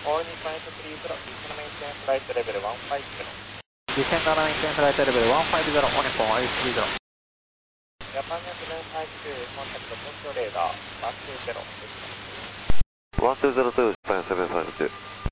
All Nippon 830, descend maintenance flight level 150. Descend on maintenance flight level 150, All Nippon 830. Japan maintenance type 2, contact Tokyo radar 120. 1202, Japan 752.